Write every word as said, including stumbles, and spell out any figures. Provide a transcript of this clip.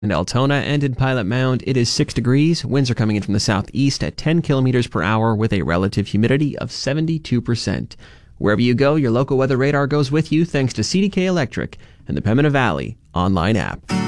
In Altona and in Pilot Mound, it is six degrees. Winds are coming in from the southeast at ten kilometers per hour with a relative humidity of seventy-two percent. Wherever you go, your local weather radar goes with you thanks to C D K Electric and the Pembina Valley online app.